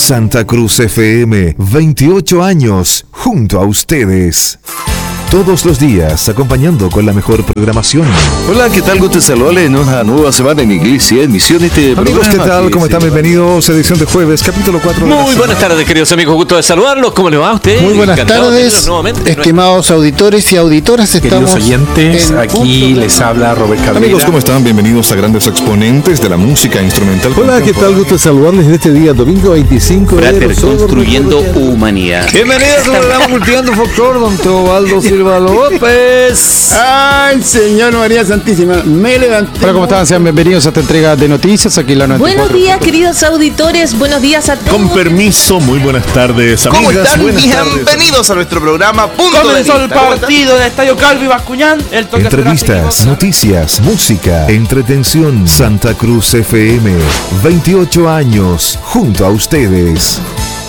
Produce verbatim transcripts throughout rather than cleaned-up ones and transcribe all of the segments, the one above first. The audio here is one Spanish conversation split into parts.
Santa Cruz F M, veintiocho años junto a ustedes. Todos los días, acompañando con la mejor programación. Hola, ¿qué tal? Gusto saludarles en una nueva semana en Iglesia, emisión de este Amigos, ¿qué tal? ¿Cómo están? Bienvenidos a edición de jueves, capítulo cuatro. Muy buenas tardes, queridos amigos. Gusto de saludarlos. ¿Cómo les va a usted? Muy buenas tardes, estimados auditores y auditoras. Queridos oyentes, aquí les habla Robert Cabrera. Amigos, ¿cómo están? Bienvenidos a grandes exponentes de la música instrumental. Hola, ¿qué tal? Gusto de saludarles en este día, domingo veinticinco de enero. Construyendo humanidad. Bienvenidos al programa Cultivando Folclor, don Teobaldo Silva López. Ay, Señor María Santísima, me levanté. Hola, ¿cómo están? Sean bienvenidos a esta entrega de noticias. Aquí la noventa y cuatro. Buenos días, queridos auditores. Buenos días a todos. Con permiso, muy buenas tardes, amigas. ¿Cómo están? Buenas Bienvenidos tardes. a nuestro programa Punto Comenzó de el partido del Estadio Calvi Bascuñán. El toque Entrevistas, noticias, música, entretención. Santa Cruz F M, veintiocho años junto a ustedes.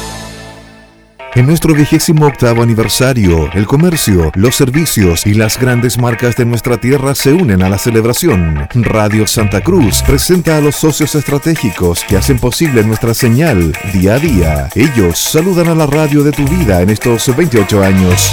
En nuestro vigésimo octavo aniversario, el comercio, los servicios y las grandes marcas de nuestra tierra se unen a la celebración. Radio Santa Cruz presenta a los socios estratégicos que hacen posible nuestra señal día a día. Ellos saludan a la radio de tu vida en estos veintiocho años.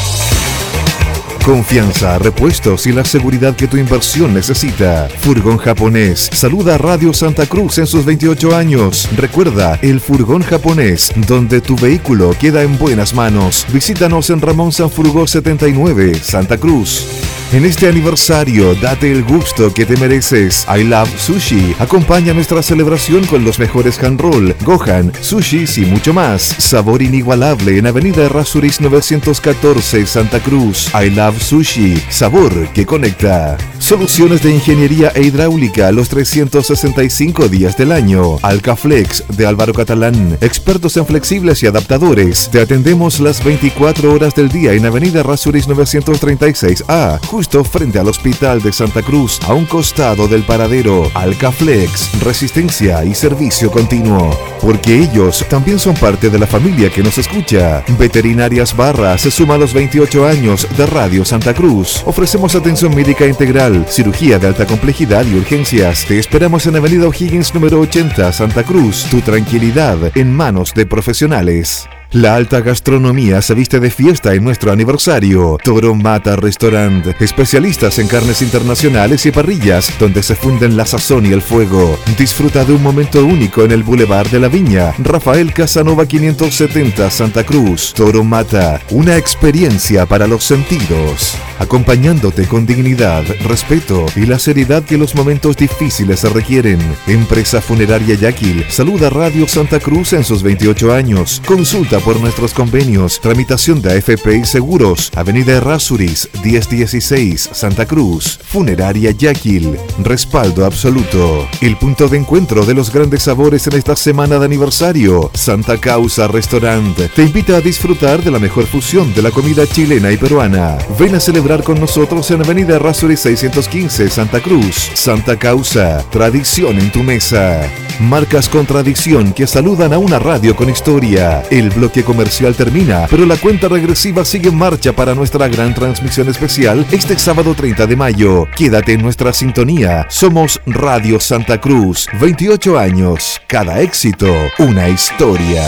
Confianza, repuestos y la seguridad que tu inversión necesita. Furgón Japonés saluda a Radio Santa Cruz en sus veintiocho años. Recuerda, el Furgón Japonés, donde tu vehículo queda en buenas manos. Visítanos en Ramón Sanfurgó setenta y nueve, Santa Cruz. En este aniversario, date el gusto que te mereces. I Love Sushi. Acompaña nuestra celebración con los mejores hand roll, gohan, sushis y mucho más. Sabor inigualable en Avenida Errázuriz novecientos catorce, Santa Cruz. I Love Sushi. Sabor que conecta. Soluciones de ingeniería e hidráulica los trescientos sesenta y cinco días del año. Alcaflex de Álvaro Catalán. Expertos en flexibles y adaptadores. Te atendemos las veinticuatro horas del día en Avenida Errázuriz novecientos treinta y seis A. Justo frente al Hospital de Santa Cruz, a un costado del paradero. Alcaflex, resistencia y servicio continuo. Porque ellos también son parte de la familia que nos escucha. Veterinarias Barra se suma a los veintiocho años de Radio Santa Cruz. Ofrecemos atención médica integral, cirugía de alta complejidad y urgencias. Te esperamos en Avenida O'Higgins número ochenta, Santa Cruz. Tu tranquilidad en manos de profesionales. La alta gastronomía se viste de fiesta en nuestro aniversario. Toro Mata Restaurant, especialistas en carnes internacionales y parrillas, donde se funden la sazón y el fuego. Disfruta de un momento único en el Boulevard de la Viña, Rafael Casanova quinientos setenta, Santa Cruz. Toro Mata, una experiencia para los sentidos. Acompañándote con dignidad, respeto y la seriedad que los momentos difíciles se requieren. Empresa Funeraria Yaquil saluda Radio Santa Cruz en sus veintiocho años. Consulta por nuestros convenios, tramitación de A F P y seguros. Avenida Errázuriz diez dieciséis, Santa Cruz. Funeraria Yaquil, respaldo absoluto. El punto de encuentro de los grandes sabores en esta semana de aniversario. Santa Causa Restaurant te invita a disfrutar de la mejor fusión de la comida chilena y peruana. Ven a celebrar con nosotros en Avenida Errázuriz seiscientos quince, Santa Cruz. Santa Causa, tradición en tu mesa. Marcas con tradición que saludan a una radio con historia. El bloque comercial termina, pero la cuenta regresiva sigue en marcha para nuestra gran transmisión especial este sábado treinta de mayo. Quédate en nuestra sintonía. Somos Radio Santa Cruz. veintiocho años. Cada éxito, una historia.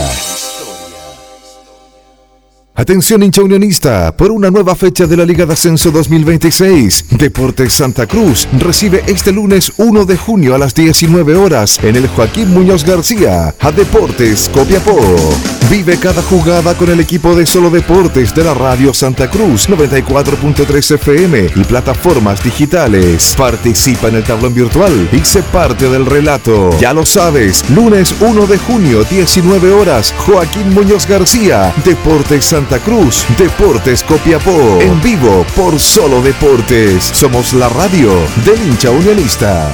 Atención hincha unionista, por una nueva fecha de la Liga de Ascenso dos mil veintiséis. Deportes Santa Cruz recibe este lunes uno de junio a las diecinueve horas en el Joaquín Muñoz García a Deportes Copiapó. Vive cada jugada con el equipo de Solo Deportes de la Radio Santa Cruz noventa y cuatro punto tres F M y plataformas digitales. Participa en el tablón virtual y sé parte del relato. Ya lo sabes, lunes uno de junio, diecinueve horas, Joaquín Muñoz García, Deportes Santa Cruz, Deportes Copiapó, en vivo por Solo Deportes. Somos la radio del hincha unionista.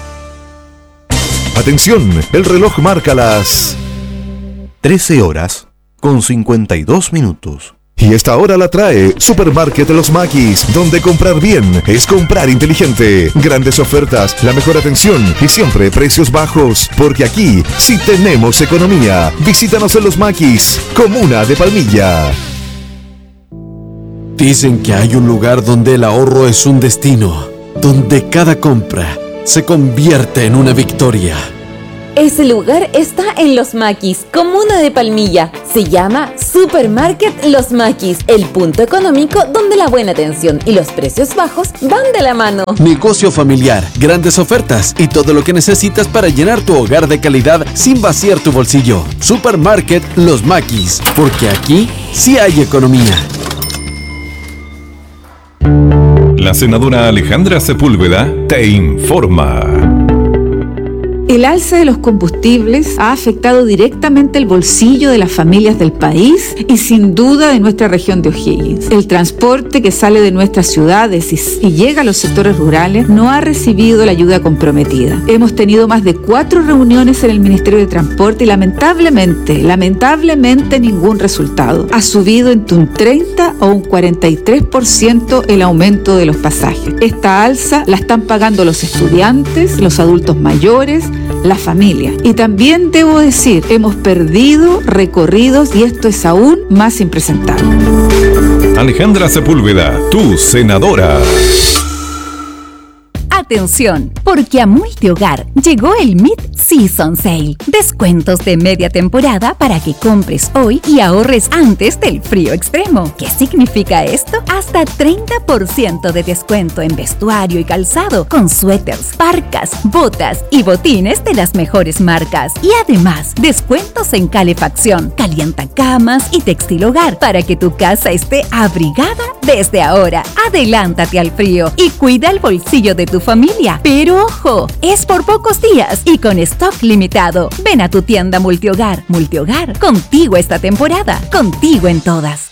Atención, el reloj marca las trece horas con cincuenta y dos minutos. Y esta hora la trae Supermarket Los Maquis, donde comprar bien es comprar inteligente. Grandes ofertas, la mejor atención y siempre precios bajos. Porque aquí sí tenemos economía. Visítanos en Los Maquis, comuna de Palmilla. Dicen que hay un lugar donde el ahorro es un destino, donde cada compra se convierte en una victoria. Ese lugar está en Los Maquis, comuna de Palmilla. Se llama Supermarket Los Maquis, el punto económico donde la buena atención y los precios bajos van de la mano. Negocio familiar, grandes ofertas y todo lo que necesitas para llenar tu hogar de calidad sin vaciar tu bolsillo. Supermarket Los Maquis, porque aquí sí hay economía. La senadora Alejandra Sepúlveda te informa. El alza de los combustibles ha afectado directamente el bolsillo de las familias del país y sin duda de nuestra región de O'Higgins. El transporte que sale de nuestras ciudades y, y llega a los sectores rurales no ha recibido la ayuda comprometida. Hemos tenido más de cuatro reuniones en el Ministerio de Transporte y lamentablemente, lamentablemente ningún resultado. Ha subido entre un treinta o un cuarenta y tres por ciento el aumento de los pasajes. Esta alza la están pagando los estudiantes, los adultos mayores, la familia. Y también debo decir, hemos perdido recorridos y esto es aún más impresentable. Alejandra Sepúlveda, tu senadora. Atención, porque a Multihogar llegó el Mid-Season Sale. Descuentos de media temporada para que compres hoy y ahorres antes del frío extremo. ¿Qué significa esto? Hasta treinta por ciento de descuento en vestuario y calzado, con suéteres, parcas, botas y botines de las mejores marcas. Y además, descuentos en calefacción, calientacamas y textil hogar para que tu casa esté abrigada desde ahora. Adelántate al frío y cuida el bolsillo de tu familia. Pero ojo, es por pocos días y con stock limitado. Ven a tu tienda Multihogar. Multihogar, contigo esta temporada, contigo en todas.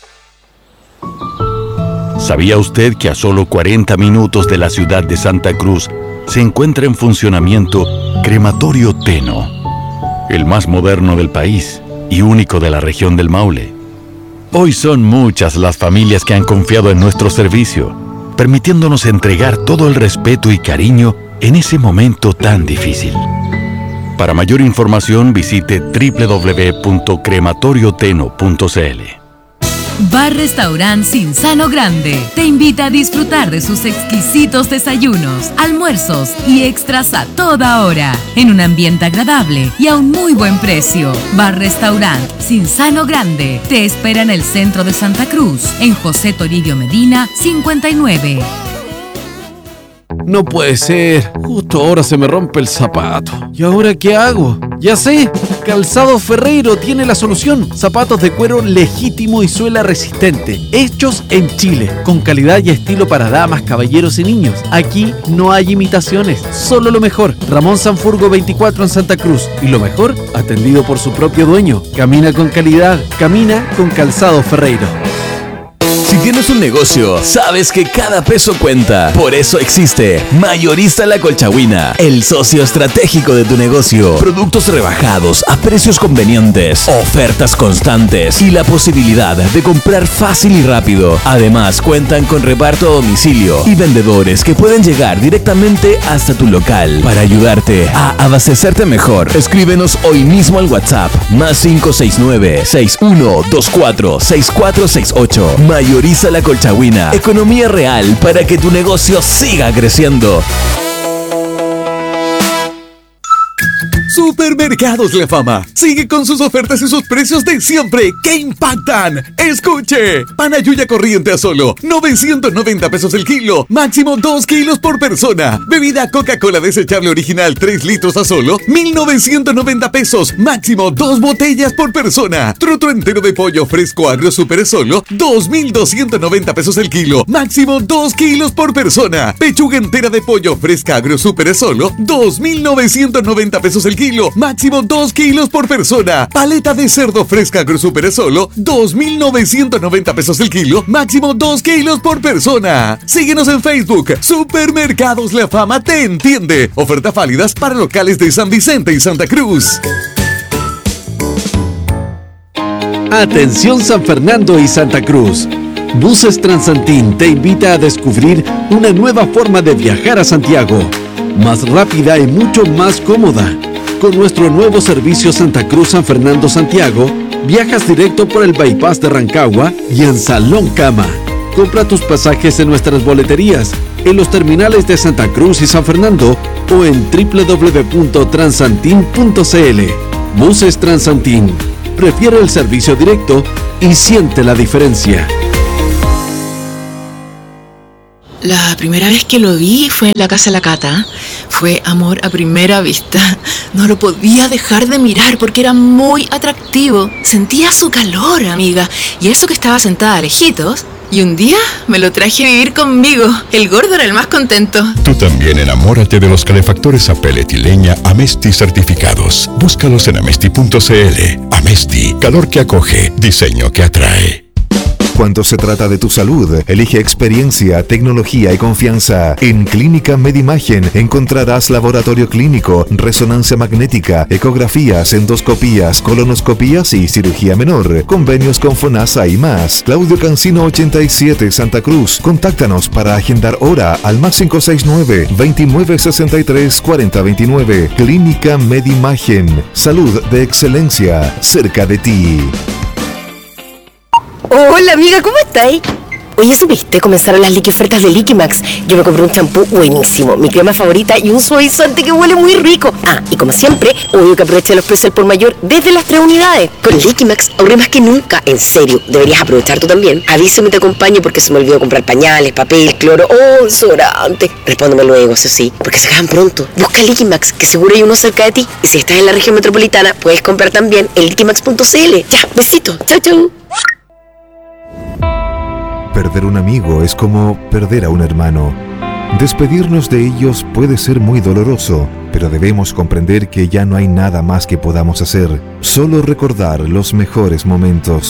¿Sabía usted que a solo cuarenta minutos de la ciudad de Santa Cruz se encuentra en funcionamiento Crematorio Teno, el más moderno del país y único de la región del Maule? Hoy son muchas las familias que han confiado en nuestro servicio, permitiéndonos entregar todo el respeto y cariño en ese momento tan difícil. Para mayor información visite doble u doble u doble u punto crematorio teno punto c l. Bar Restaurant Cinzano Grande te invita a disfrutar de sus exquisitos desayunos, almuerzos y extras a toda hora, en un ambiente agradable y a un muy buen precio. Bar Restaurant Cinzano Grande te espera en el centro de Santa Cruz, en José Toribio Medina, cincuenta y nueve. No puede ser, justo ahora se me rompe el zapato. ¿Y ahora qué hago? Ya sé, Calzado Ferreiro tiene la solución. Zapatos de cuero legítimo y suela resistente, hechos en Chile, con calidad y estilo para damas, caballeros y niños. Aquí no hay imitaciones, solo lo mejor. Ramón Sanfurgo veinticuatro en Santa Cruz, y lo mejor, atendido por su propio dueño. Camina con calidad, camina con Calzado Ferreiro. Si tienes un negocio, sabes que cada peso cuenta. Por eso existe Mayorista La Colchagüina, el socio estratégico de tu negocio. Productos rebajados a precios convenientes, ofertas constantes y la posibilidad de comprar fácil y rápido. Además, cuentan con reparto a domicilio y vendedores que pueden llegar directamente hasta tu local para ayudarte a abastecerte mejor. Escríbenos hoy mismo al WhatsApp más cinco seis nueve, seis uno dos cuatro, seis cuatro seis ocho. Mayorista La Colchagüina, economía real para que tu negocio siga creciendo. Supermercados La Fama sigue con sus ofertas y sus precios de siempre que impactan. Escuche, pana Yuya corriente a solo novecientos noventa pesos el kilo, máximo dos kilos por persona. Bebida Coca-Cola desechable original tres litros a solo mil novecientos noventa pesos, máximo dos botellas por persona. Trotro entero de pollo fresco agrio super solo dos mil doscientos noventa pesos el kilo, máximo dos kilos por persona. Pechuga entera de pollo fresca agrio super solo dos mil novecientos noventa pesos el kilo, máximo dos kilos por persona. Paleta de cerdo fresca agro super solo dos mil novecientos noventa pesos el kilo, máximo dos kilos por persona. Síguenos en Facebook. Supermercados La Fama te entiende. Ofertas válidas para locales de San Vicente y Santa Cruz. Atención San Fernando y Santa Cruz. Buses Transantín te invita a descubrir una nueva forma de viajar a Santiago, más rápida y mucho más cómoda. Con nuestro nuevo servicio Santa Cruz San Fernando Santiago, viajas directo por el bypass de Rancagua y en Salón Cama. Compra tus pasajes en nuestras boleterías, en los terminales de Santa Cruz y San Fernando o en doble u doble u doble u punto transantin punto c l. Buses Transantin. Prefiere el servicio directo y siente la diferencia. La primera vez que lo vi fue en la casa de la Cata. Fue amor a primera vista. No lo podía dejar de mirar porque era muy atractivo. Sentía su calor, amiga. Y eso que estaba sentada a lejitos. Y un día me lo traje a vivir conmigo. El gordo era el más contento. Tú también enamórate de los calefactores a pellet y leña Amesti certificados. Búscalos en amesti punto c l. Amesti, calor que acoge, diseño que atrae. Cuando se trata de tu salud, elige experiencia, tecnología y confianza. En Clínica Medimagen encontrarás laboratorio clínico, resonancia magnética, ecografías, endoscopías, colonoscopías y cirugía menor. Convenios con FONASA y más. Claudio Cancino ochenta y siete, Santa Cruz. Contáctanos para agendar hora al más cinco seis nueve, veintinueve sesenta y tres, cuarenta veintinueve. Clínica Medimagen. Salud de excelencia cerca de ti. Hola amiga, ¿cómo estáis? Oye, ¿supiste? Comenzaron las liqui ofertas de Liquimax. Yo me compré un champú buenísimo, mi crema favorita y un suavizante que huele muy rico. Ah, y como siempre, obvio que aproveché los precios al por mayor desde las tres unidades. Con Liquimax ahorré más que nunca. En serio, deberías aprovechar tú también. Avísame y te acompaño porque se me olvidó comprar pañales, papel, cloro o desodorante. Respóndeme luego, eso sí, porque se acaban pronto. Busca Liquimax, que seguro hay uno cerca de ti. Y si estás en la región metropolitana, puedes comprar también en liquimax punto c l. Ya, besito, chau chau. Perder un amigo es como perder a un hermano. Despedirnos de ellos puede ser muy doloroso, pero debemos comprender que ya no hay nada más que podamos hacer, solo recordar los mejores momentos.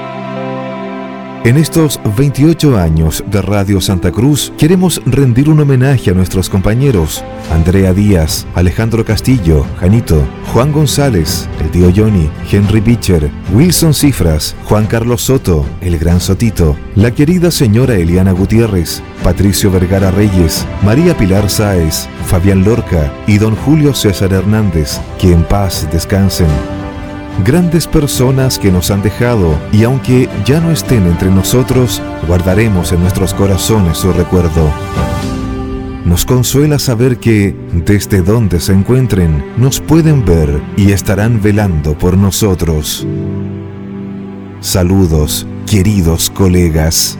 En estos veintiocho años de Radio Santa Cruz, queremos rendir un homenaje a nuestros compañeros: Andrea Díaz, Alejandro Castillo, Janito, Juan González, el tío Johnny, Henry Pitcher, Wilson Cifras, Juan Carlos Soto, el gran Sotito, la querida señora Eliana Gutiérrez, Patricio Vergara Reyes, María Pilar Sáez, Fabián Lorca y don Julio César Hernández, que en paz descansen. Grandes personas que nos han dejado, y aunque ya no estén entre nosotros, guardaremos en nuestros corazones su recuerdo. Nos consuela saber que, desde donde se encuentren, nos pueden ver y estarán velando por nosotros. Saludos, queridos colegas.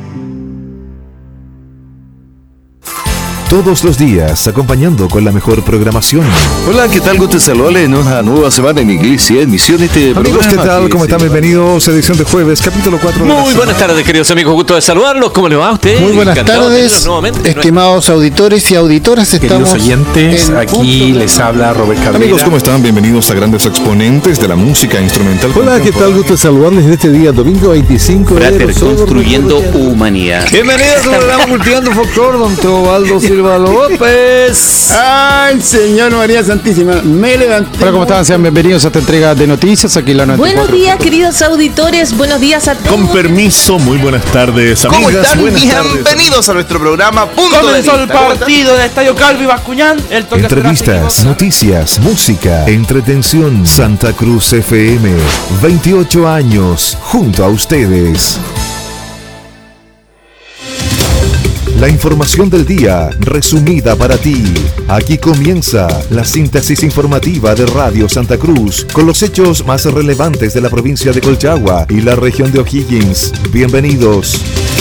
Todos los días, acompañando con la mejor programación. Hola, ¿qué tal? Gusto saludarle en una nueva semana en iglesia, emisión este Amigos, ¿qué tal? ¿Cómo están? Bienvenidos a edición de jueves, capítulo cuatro. Muy buenas tardes, queridos amigos. Gusto de saludarlos. ¿Cómo le va a usted? Muy buenas tardes, estimados auditores y auditoras. Queridos oyentes, aquí les habla Robert Cabrera. Amigos, ¿cómo están? Bienvenidos a grandes exponentes de la música instrumental. Hola, ¿qué tal? Gusto de saludarles en este día, domingo veinticinco de enero. Construyendo humanidad. Bienvenidos al programa Cultivando Folclor, don Teobaldo Silva López. Ay, Señor María Santísima, me levanté. Hola, ¿cómo están? Sean bienvenidos a esta entrega de noticias aquí en la noventa y cuatro. Buenos días, queridos auditores. Buenos días a todos. Con permiso, muy buenas tardes, amigas. ¿Cómo están? Buenas Bienvenidos tardes. A nuestro programa Punto Comenzó de el partido del Estadio Calvi Bascuñán. El toque Entrevistas, noticias, música, entretención. Santa Cruz F M, veintiocho años junto a ustedes. La información del día, resumida para ti. Aquí comienza la síntesis informativa de Radio Santa Cruz, con los hechos más relevantes de la provincia de Colchagua y la región de O'Higgins. Bienvenidos.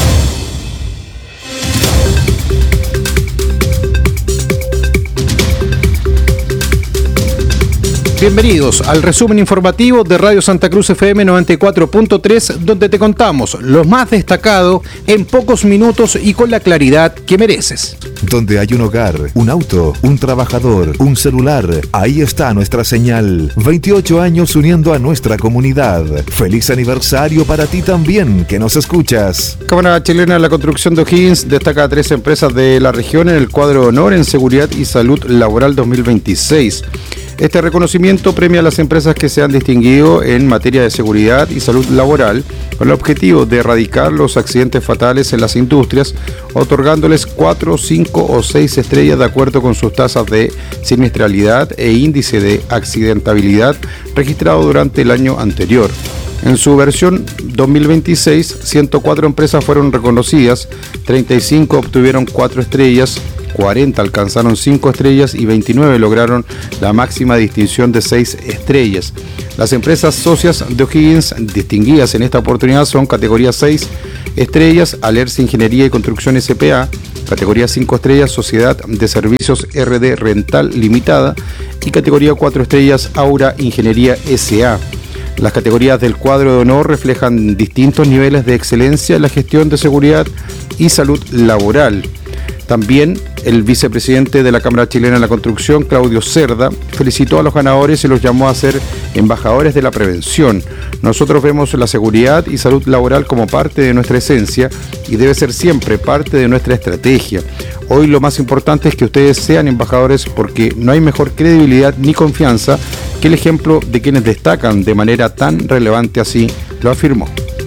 Bienvenidos al resumen informativo de Radio Santa Cruz F M noventa y cuatro punto tres, donde te contamos lo más destacado en pocos minutos y con la claridad que mereces. Donde hay un hogar, un auto, un trabajador, un celular, ahí está nuestra señal. veintiocho años uniendo a nuestra comunidad. Feliz aniversario para ti también, que nos escuchas. Cámara Chilena de la Construcción de O'Higgins destaca a tres empresas de la región en el cuadro de honor en seguridad y salud laboral dos mil veintiséis. Este reconocimiento premia a las empresas que se han distinguido en materia de seguridad y salud laboral con el objetivo de erradicar los accidentes fatales en las industrias, otorgándoles cuatro, cinco o seis estrellas de acuerdo con sus tasas de siniestralidad e índice de accidentabilidad registrado durante el año anterior. En su versión dos mil veintiséis, ciento cuatro empresas fueron reconocidas, treinta y cinco obtuvieron cuatro estrellas, cuarenta alcanzaron cinco estrellas y veintinueve lograron la máxima distinción de seis estrellas. Las empresas socias de O'Higgins distinguidas en esta oportunidad son categoría seis estrellas, Alerce Ingeniería y Construcción S P A, categoría cinco estrellas, Sociedad de Servicios R D Rental Limitada y categoría cuatro estrellas, Aura Ingeniería S A. Las categorías del cuadro de honor reflejan distintos niveles de excelencia en la gestión de seguridad y salud laboral. También el vicepresidente de la Cámara Chilena de la Construcción, Claudio Cerda, felicitó a los ganadores y los llamó a ser embajadores de la prevención. Nosotros vemos la seguridad y salud laboral como parte de nuestra esencia y debe ser siempre parte de nuestra estrategia. Hoy lo más importante es que ustedes sean embajadores porque no hay mejor credibilidad ni confianza que el ejemplo de quienes destacan de manera tan relevante, así lo afirmó.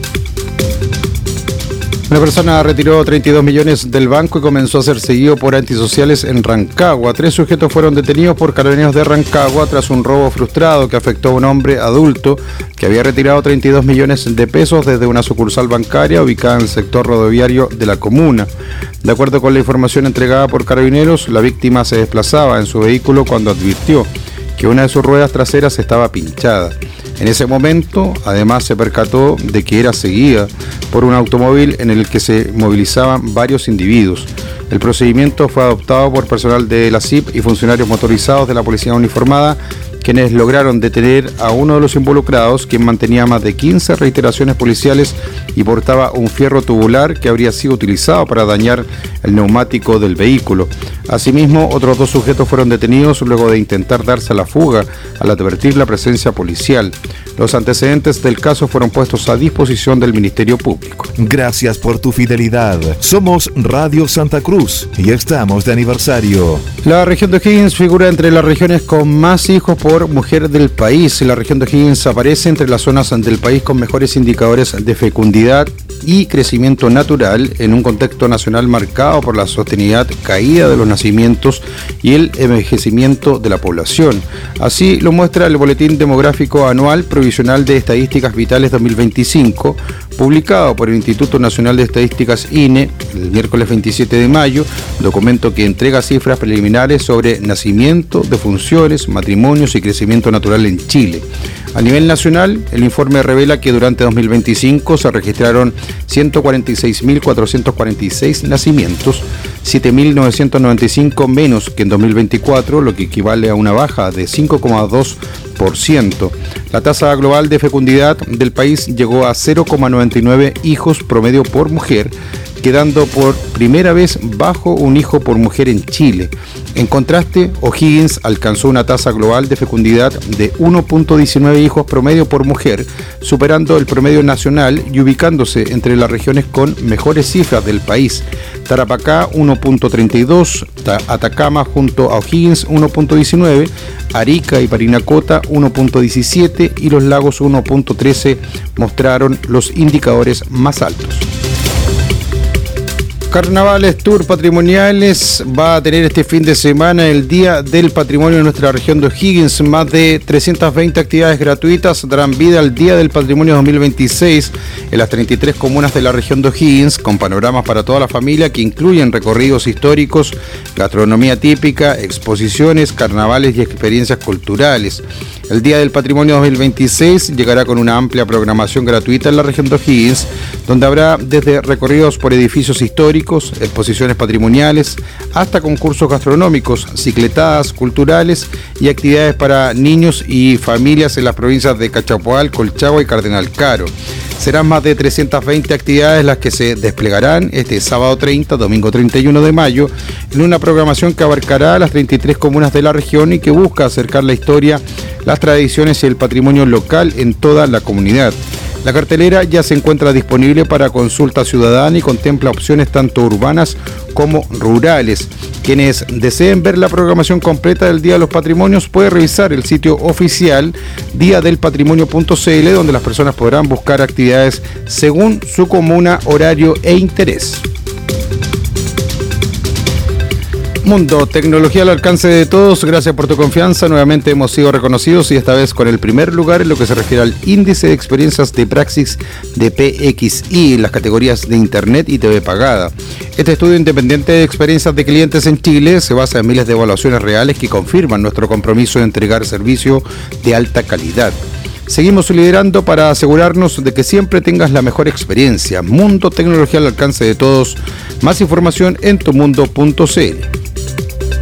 Una persona retiró treinta y dos millones del banco y comenzó a ser seguido por antisociales en Rancagua. Tres sujetos fueron detenidos por carabineros de Rancagua tras un robo frustrado que afectó a un hombre adulto que había retirado treinta y dos millones de pesos desde una sucursal bancaria ubicada en el sector rodoviario de la comuna. De acuerdo con la información entregada por carabineros, la víctima se desplazaba en su vehículo cuando advirtió que una de sus ruedas traseras estaba pinchada. En ese momento, además, se percató de que era seguida por un automóvil en el que se movilizaban varios individuos. El procedimiento fue adoptado por personal de la C I P y funcionarios motorizados de la Policía Uniformada, quienes lograron detener a uno de los involucrados, quien mantenía más de quince reiteraciones policiales y portaba un fierro tubular que habría sido utilizado para dañar el neumático del vehículo. Asimismo, otros dos sujetos fueron detenidos luego de intentar darse a la fuga al advertir la presencia policial. Los antecedentes del caso fueron puestos a disposición del Ministerio Público. Gracias por tu fidelidad. Somos Radio Santa Cruz y estamos de aniversario. La región de O'Higgins figura entre las regiones con más hijos por mujer del país. La región de O'Higgins aparece entre las zonas del país con mejores indicadores de fecundidad y crecimiento natural en un contexto nacional marcado por la sostenibilidad, caída de los nacimientos y el envejecimiento de la población. Así lo muestra el Boletín Demográfico Anual Provisional de Estadísticas Vitales dos mil veinticinco, publicado por el Instituto Nacional de Estadísticas I N E el miércoles veintisiete de mayo, documento que entrega cifras preliminares sobre nacimiento, defunciones, matrimonios y crecimiento natural en Chile. A nivel nacional, el informe revela que durante dos mil veinticinco se registraron ciento cuarenta y seis mil cuatrocientos cuarenta y seis nacimientos, siete mil novecientos noventa y cinco menos que en dos mil veinticuatro, lo que equivale a una baja de cinco coma dos por ciento. La tasa global de fecundidad del país llegó a cero coma noventa y nueve hijos promedio por mujer, quedando por primera vez bajo un hijo por mujer en Chile. En contraste, O'Higgins alcanzó una tasa global de fecundidad de uno punto diecinueve hijos promedio por mujer, superando el promedio nacional y ubicándose entre las regiones con mejores cifras del país. Tarapacá uno punto treinta y dos, Atacama junto a O'Higgins uno punto diecinueve, Arica y Parinacota uno punto diecisiete y Los Lagos uno punto trece mostraron los indicadores más altos. Carnavales Tour Patrimoniales va a tener este fin de semana el Día del Patrimonio de nuestra región de O'Higgins. Más de trescientas veinte actividades gratuitas darán vida al Día del Patrimonio dos mil veintiséis en las treinta y tres comunas de la región de O'Higgins, con panoramas para toda la familia que incluyen recorridos históricos, gastronomía típica, exposiciones, carnavales y experiencias culturales. El Día del Patrimonio dos mil veintiséis llegará con una amplia programación gratuita en la región de O'Higgins, donde habrá desde recorridos por edificios históricos, exposiciones patrimoniales, hasta concursos gastronómicos, cicletadas culturales y actividades para niños y familias en las provincias de Cachapoal, Colchagua y Cardenal Caro. Serán más de trescientas veinte actividades las que se desplegarán este sábado treinta, domingo treinta y uno de mayo, en una programación que abarcará las treinta y tres comunas de la región y que busca acercar la historia, las tradiciones y el patrimonio local en toda la comunidad. La cartelera ya se encuentra disponible para consulta ciudadana y contempla opciones tanto urbanas como rurales. Quienes deseen ver la programación completa del Día de los Patrimonios pueden revisar el sitio oficial dia del patrimonio punto c l, donde las personas podrán buscar actividades según su comuna, horario e interés. Mundo, tecnología al alcance de todos. Gracias por tu confianza. Nuevamente hemos sido reconocidos y esta vez con el primer lugar en lo que se refiere al índice de experiencias de Praxis de P X I en las categorías de Internet y T V pagada. Este estudio independiente de experiencias de clientes en Chile se basa en miles de evaluaciones reales que confirman nuestro compromiso de entregar servicio de alta calidad. Seguimos liderando para asegurarnos de que siempre tengas la mejor experiencia. Mundo, tecnología al alcance de todos. Más información en tumundo punto c l.